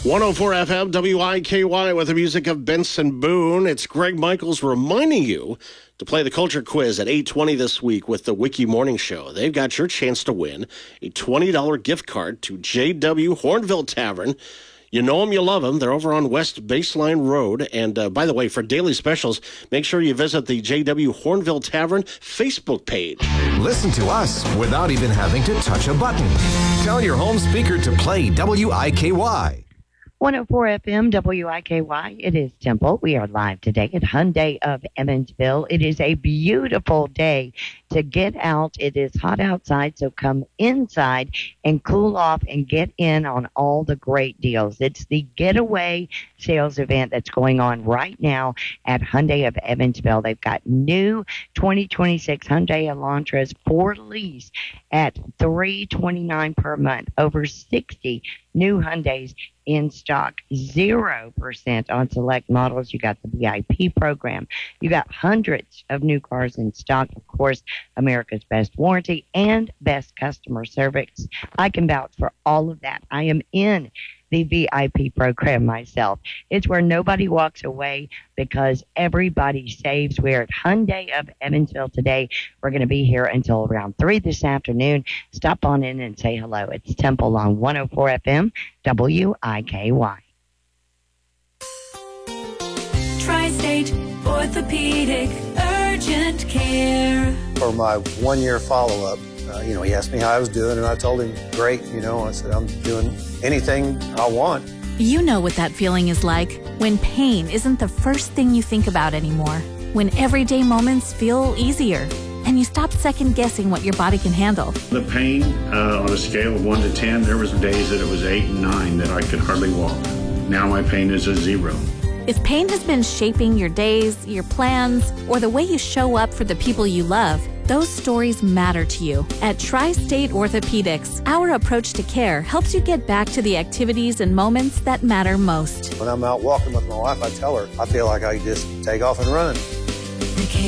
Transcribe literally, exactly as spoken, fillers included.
one oh four F M, W I K Y, with the music of Benson Boone. It's Greg Michaels reminding you to play the Culture Quiz at eight twenty this week with the Wiki Morning Show. They've got your chance to win a twenty dollars gift card to J W Hornville Tavern. You know them, you love them. They're over on West Baseline Road. And uh, by the way, for daily specials, make sure you visit the J W Hornville Tavern Facebook page. Listen to us without even having to touch a button. Tell your home speaker to play W I K Y. one oh four F M, W I K Y. It is Temple. We are live today at Hyundai of Emmonsville. It is a beautiful day to get out. It is hot outside, so come inside and cool off and get in on all the great deals. It's the Getaway sales event that's going on right now at Hyundai of Emmonsville. They've got new twenty twenty-six Hyundai Elantras for lease at three hundred twenty-nine dollars per month. Over sixty new Hyundais in stock, zero percent on select models. You got the V I P program. You got hundreds of new cars in stock. Of course, America's best warranty and best customer service. I can vouch for all of that. I am in the V I P program myself. It's where nobody walks away because everybody saves. We're at Hyundai of Evansville today. We're going to be here until around three this afternoon. Stop on in and say hello. It's Temple on one oh four F M, W I K Y. Tri-State Orthopedic Urgent Care. For my one-year follow-up, uh, you know, he asked me how I was doing, and I told him, great, you know. I said, I'm doing anything I want. You know what that feeling is like when pain isn't the first thing you think about anymore, when everyday moments feel easier, and you stop second-guessing what your body can handle. The pain, uh, on a scale of one to ten, there was days that it was eight and nine that I could hardly walk. Now my pain is a zero. If pain has been shaping your days, your plans, or the way you show up for the people you love, those stories matter to you. At Tri-State Orthopedics, our approach to care helps you get back to the activities and moments that matter most. When I'm out walking with my wife, I tell her, I feel like I just take off and run. The